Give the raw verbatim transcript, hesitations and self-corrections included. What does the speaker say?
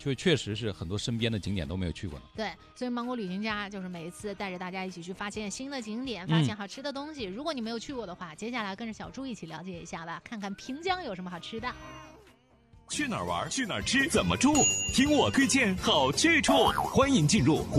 确确实是很多身边的景点都没有去过呢。 对，所以芒果旅行家就是每一次带着大家一起去发现新的景点，发现好吃的东西。嗯、如果你没有去过的话，接下来跟着小猪一起了解一下吧，看看平江有什么好吃的。 去哪儿玩？去哪儿吃？怎么住？听我推荐好去处，欢迎进入。